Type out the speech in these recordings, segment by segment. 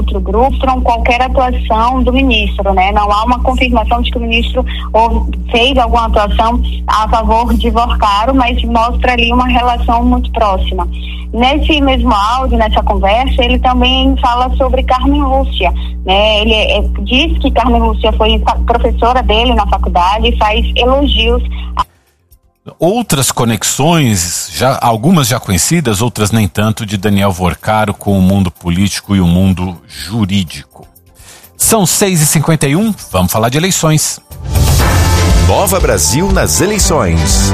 outro grupo, qualquer atuação do ministro, né? Não há uma confirmação de que o ministro fez alguma atuação a favor de Vorcaro, mas mostra ali uma relação muito próxima. Nesse mesmo áudio, nessa conversa, ele também fala sobre Carmen Lúcia, né? Ele diz que Carmen Lúcia foi professora dele na faculdade e faz elogios. Outras conexões, algumas já conhecidas, outras nem tanto, de Daniel Vorcaro com o mundo político e o mundo jurídico. São 6h51, vamos falar de eleições. Nova Brasil nas eleições.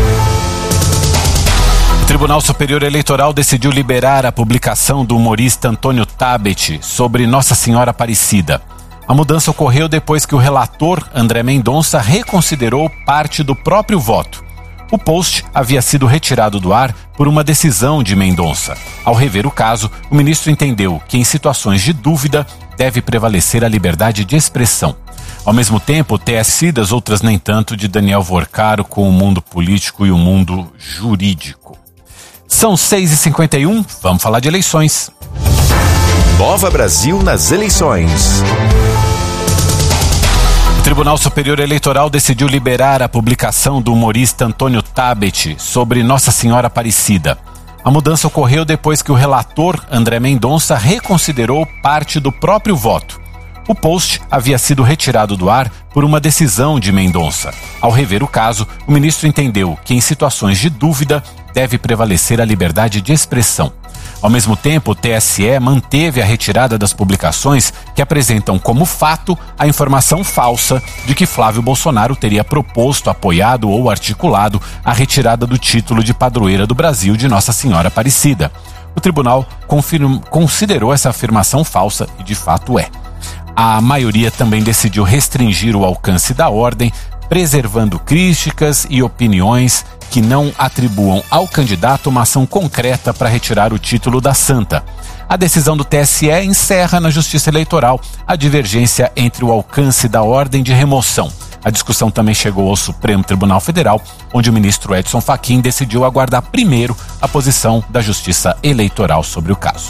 O Tribunal Superior Eleitoral decidiu liberar a publicação do humorista Antônio Tabet sobre Nossa Senhora Aparecida. A mudança ocorreu depois que o relator André Mendonça reconsiderou parte do próprio voto. O post havia sido retirado do ar por uma decisão de Mendonça. Ao rever o caso, o ministro entendeu que em situações de dúvida deve prevalecer a liberdade de expressão. Ao mesmo tempo, tecidas outras nem tanto de Daniel Vorcaro com o mundo político e o mundo jurídico. São 6h51, vamos falar de eleições. Nova Brasil nas eleições. O Tribunal Superior Eleitoral decidiu liberar a publicação do humorista Antônio Tabet sobre Nossa Senhora Aparecida. A mudança ocorreu depois que o relator André Mendonça reconsiderou parte do próprio voto. O post havia sido retirado do ar por uma decisão de Mendonça. Ao rever o caso, o ministro entendeu que em situações de dúvida deve prevalecer a liberdade de expressão. Ao mesmo tempo, o TSE manteve a retirada das publicações que apresentam como fato a informação falsa de que Flávio Bolsonaro teria proposto, apoiado ou articulado a retirada do título de padroeira do Brasil de Nossa Senhora Aparecida. O tribunal considerou essa afirmação falsa e de fato é. A maioria também decidiu restringir o alcance da ordem, preservando críticas e opiniões que não atribuam ao candidato uma ação concreta para retirar o título da santa. A decisão do TSE encerra na Justiça Eleitoral a divergência entre o alcance da ordem de remoção. A discussão também chegou ao Supremo Tribunal Federal, onde o ministro Edson Fachin decidiu aguardar primeiro a posição da Justiça Eleitoral sobre o caso.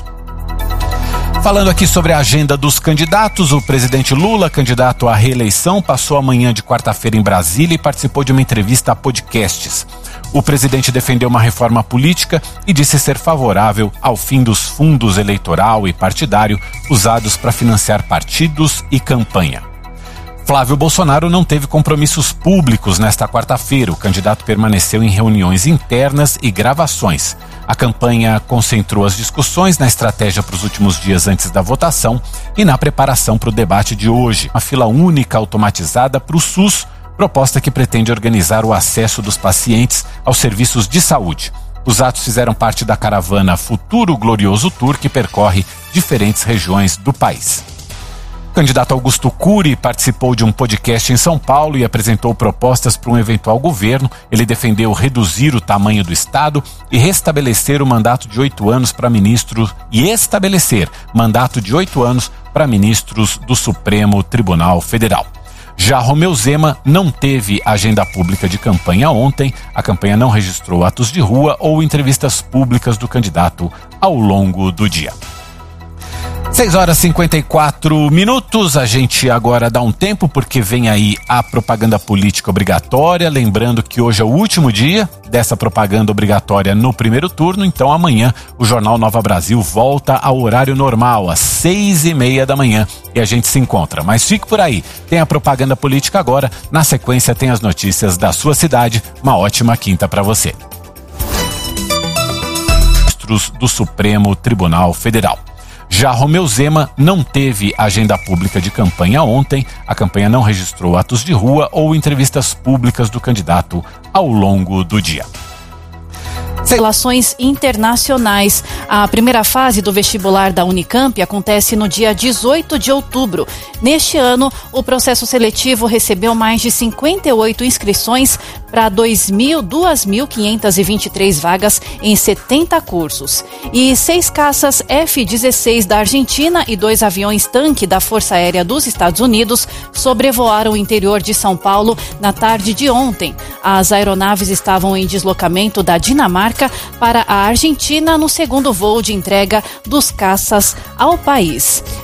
Falando aqui sobre a agenda dos candidatos, o presidente Lula, candidato à reeleição, passou a manhã de quarta-feira em Brasília e participou de uma entrevista a podcasts. O presidente defendeu uma reforma política e disse ser favorável ao fim dos fundos eleitoral e partidário usados para financiar partidos e campanha. Flávio Bolsonaro não teve compromissos públicos nesta quarta-feira. O candidato permaneceu em reuniões internas e gravações. A campanha concentrou as discussões na estratégia para os últimos dias antes da votação e na preparação para o debate de hoje. Uma fila única automatizada para o SUS, proposta que pretende organizar o acesso dos pacientes aos serviços de saúde. Os atos fizeram parte da caravana Futuro Glorioso Tour, que percorre diferentes regiões do país. O candidato Augusto Cury participou de um podcast em São Paulo e apresentou propostas para um eventual governo. Ele defendeu reduzir o tamanho do Estado e restabelecer o mandato de 8 anos para ministros do Supremo Tribunal Federal. Já Romeu Zema não teve agenda pública de campanha ontem. A campanha não registrou atos de rua ou entrevistas públicas do candidato ao longo do dia. 6h54, a gente agora dá um tempo porque vem aí a propaganda política obrigatória, lembrando que hoje é o último dia dessa propaganda obrigatória no primeiro turno, então amanhã o Jornal Nova Brasil volta ao horário normal, às 6h30 da manhã, e a gente se encontra. Mas fique por aí, tem a propaganda política agora, na sequência tem as notícias da sua cidade. Uma ótima quinta para você. Ministros do Supremo Tribunal Federal. Já Romeu Zema não teve agenda pública de campanha ontem. A campanha não registrou atos de rua ou entrevistas públicas do candidato ao longo do dia. Relações internacionais. A primeira fase do vestibular da Unicamp acontece no dia 18 de outubro. Neste ano, o processo seletivo recebeu mais de 58 inscrições para 2.523 vagas em 70 cursos. E 6 caças F-16 da Argentina e 2 aviões-tanque da Força Aérea dos Estados Unidos sobrevoaram o interior de São Paulo na tarde de ontem. As aeronaves estavam em deslocamento da Dinamarca para a Argentina no segundo voo de entrega dos caças ao país.